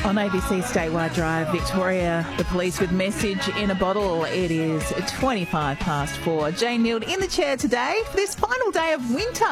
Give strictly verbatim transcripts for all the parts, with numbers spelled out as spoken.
On A B C Statewide Drive, Victoria, the police with message in a bottle. It is twenty-five past four. Jane Nield in the chair today for this final day of winter.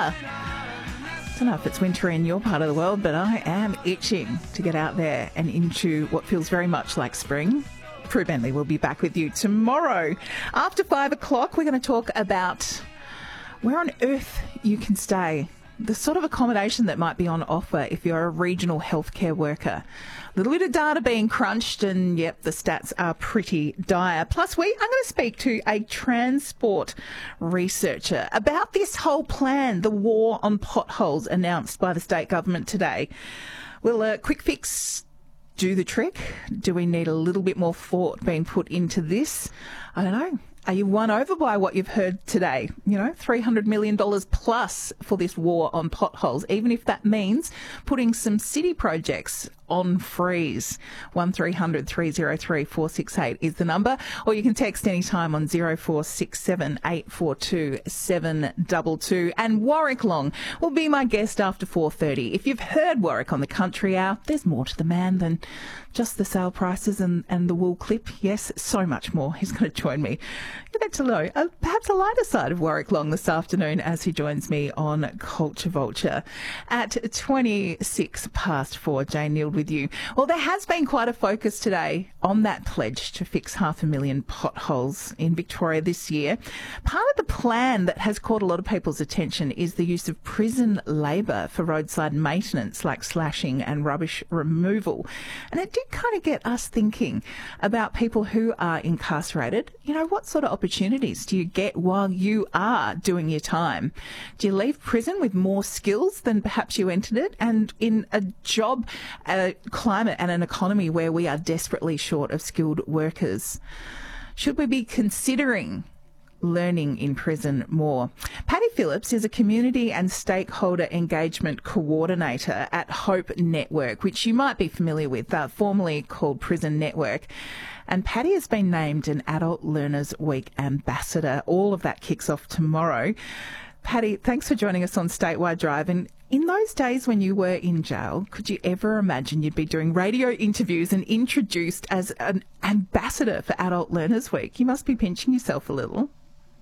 I don't know if it's winter in your part of the world, but I am itching to get out there and into what feels very much like spring. Prue Bentley will be back with you tomorrow. After five o'clock, we're going to talk about where on earth you can stay. The sort of accommodation that might be on offer if you're a regional healthcare worker. A little bit of data being crunched and, yep, the stats are pretty dire. Plus, we are going to speak to a transport researcher about this whole plan, the war on potholes announced by the state government today. Will a quick fix do the trick? Do we need a little bit more thought being put into this? I don't know. Are you won over by what you've heard today? You know, three hundred million dollars plus for this war on potholes, even if that means putting some city projects on freeze. one three hundred three oh three four six eight is the number, or you can text anytime on zero four six seven eight four two seven two two. And Warwick Long will be my guest after four thirty. If you've heard Warwick on the Country Hour, there's more to the man than just the sale prices and, and the wool clip. Yes, so much more. He's going to join me. You'll get to know uh, perhaps a lighter side of Warwick Long this afternoon as he joins me on Culture Vulture at twenty-six past four. Jane Nield with you. Well, there has been quite a focus today on that pledge to fix half a million potholes in Victoria this year. Part of the plan that has caught a lot of people's attention is the use of prison labour for roadside maintenance like slashing and rubbish removal. And it did kind of get us thinking about people who are incarcerated. You know, what sort of opportunities do you get while you are doing your time? Do you leave prison with more skills than perhaps you entered it? And in a job, a climate and an economy where we are desperately short of skilled workers, should we be considering learning in prison more? Patty Phillips is a community and stakeholder engagement coordinator at Hope Network, which you might be familiar with, uh, formerly called Prison Network. And Patty has been named an Adult Learners Week ambassador. All of that kicks off tomorrow. Patty, thanks for joining us on Statewide Drive. And in those days when you were in jail, could you ever imagine you'd be doing radio interviews and introduced as an ambassador for Adult Learners Week? You must be pinching yourself a little.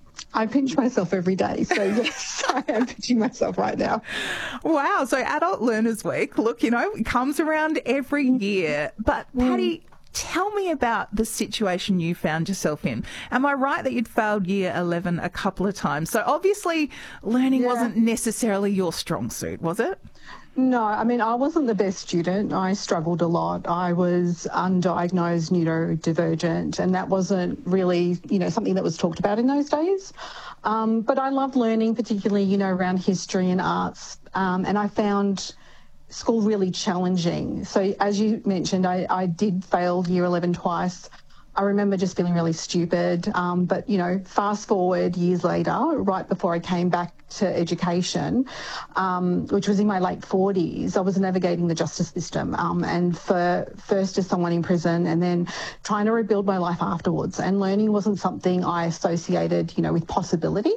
I pinch myself every day, so yes, I am pinching myself right now. Wow, so Adult Learners Week, look, you know, it comes around every year. But Patty, tell me about the situation you found yourself in. Am I right that you'd failed year eleven a couple of times? So obviously learning yeah. wasn't necessarily your strong suit, was it? No, I mean, I wasn't the best student. I struggled a lot. I was undiagnosed neurodivergent, and that wasn't really, you know, something that was talked about in those days. Um, but I loved learning, particularly, you know, around history and arts, um, and I found school really challenging. So as you mentioned, I, I did fail year eleven twice. I remember just feeling really stupid. Um, but, you know, fast forward years later, right before I came back to education, um, which was in my late forties, I was navigating the justice system. Um, and for first as someone in prison and then trying to rebuild my life afterwards. And learning wasn't something I associated, you know, with possibility.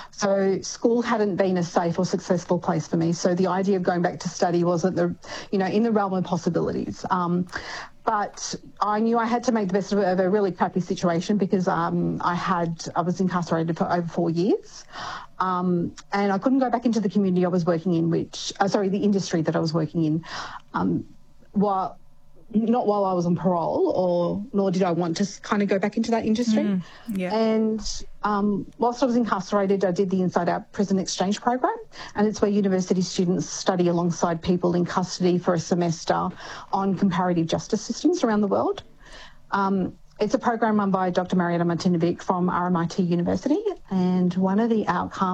So school hadn't been a safe or successful place for me. So the idea of going back to study wasn't the, you know, in the realm of possibilities. Um, But I knew I had to make the best of a, of a really crappy situation because um, I had I was incarcerated for over four years, um, and I couldn't go back into the community I was working in, which uh, sorry, the industry that I was working in, um, while not while I was on parole, or nor did I want to kind of go back into that industry. Mm, yeah. And um, whilst I was incarcerated, I did the Inside Out Prison Exchange program, and it's where university students study alongside people in custody for a semester on comparative justice systems around the world. Um, it's a program run by Doctor Marietta Martinovic from R M I T University, and one of the outcomes